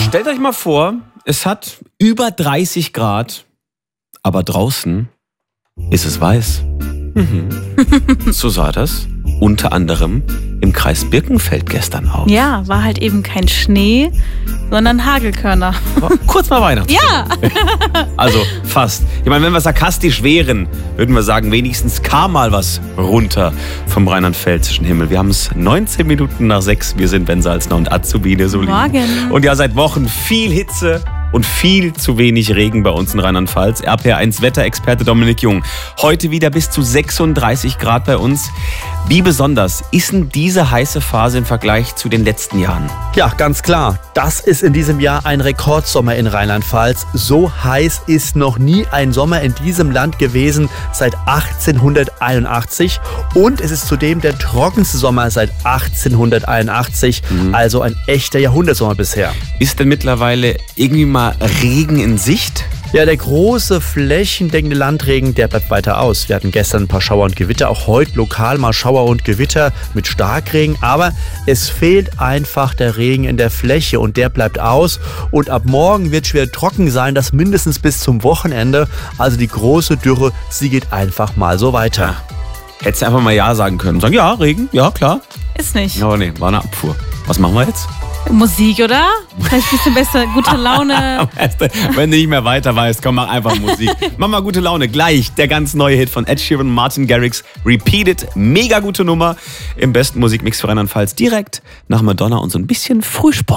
Stellt euch mal vor, es hat über 30 Grad, aber draußen ist es weiß. So sah das unter anderem im Kreis Birkenfeld gestern aus. Ja, war halt eben kein Schnee, sondern Hagelkörner. Aber kurz mal Weihnachten. Ja! Also fast. Ich meine, wenn wir sarkastisch wären, würden wir sagen, wenigstens kam mal was runter vom rheinland-pfälzischen Himmel. Wir haben es 19 Minuten nach 6. Wir sind Ben Salzner und Azubine Solin. Morgen. Und ja, seit Wochen viel Hitze und viel zu wenig Regen bei uns in Rheinland-Pfalz. RPR1 Wetterexperte Dominik Jung. Heute wieder bis zu 36 Grad bei uns. Wie besonders ist denn diese heiße Phase im Vergleich zu den letzten Jahren? Ja, ganz klar. Das ist in diesem Jahr ein Rekordsommer in Rheinland-Pfalz. So heiß ist noch nie ein Sommer in diesem Land gewesen seit 1881. Und es ist zudem der trockenste Sommer seit 1881. Also ein echter Jahrhundertsommer bisher. Ist denn mittlerweile irgendwie mal Regen in Sicht? Ja, der große flächendeckende Landregen, der bleibt weiter aus. Wir hatten gestern ein paar Schauer und Gewitter, auch heute lokal mal Schauer und Gewitter mit Starkregen. Aber es fehlt einfach der Regen in der Fläche und der bleibt aus. Und ab morgen wird es schwer trocken sein, das mindestens bis zum Wochenende. Also die große Dürre, sie geht einfach mal so weiter. Hättest du einfach mal Ja sagen können. Sagen, ja, Regen, ja, klar. Ist nicht. Aber nee, war eine Abfuhr. Was machen wir jetzt? Musik, oder? Vielleicht ein bisschen besser, gute Laune. Wenn du nicht mehr weiter weißt, komm, mach einfach Musik. Mach mal gute Laune. Gleich der ganz neue Hit von Ed Sheeran und Martin Garrix. Repeated. Mega gute Nummer. Im besten Musikmix für Rheinland-Pfalz. Direkt nach Madonna und so ein bisschen Frühsport.